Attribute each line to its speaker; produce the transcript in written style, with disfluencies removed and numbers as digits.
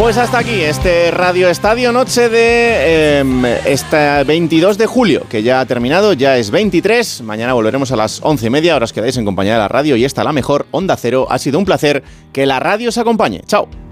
Speaker 1: Pues hasta aquí este Radio Estadio Noche de este 22 de julio, que ya ha terminado, ya es 23. Mañana volveremos a las 11:30. Ahora os quedáis en compañía de la radio y esta la mejor Onda Cero. Ha sido un placer que la radio os acompañe. Chao.